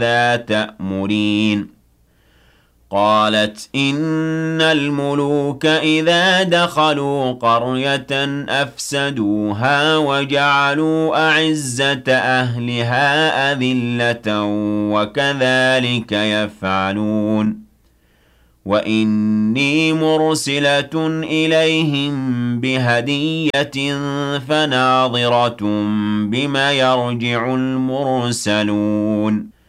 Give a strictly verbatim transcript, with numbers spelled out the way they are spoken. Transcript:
ماذا تأمرين قالت إن الملوك إذا دخلوا قرية أفسدوها وجعلوا أعزة أهلها أذلة وكذلك يفعلون وإني مرسلة إليهم بهدية فناظرة بما يرجع المرسلون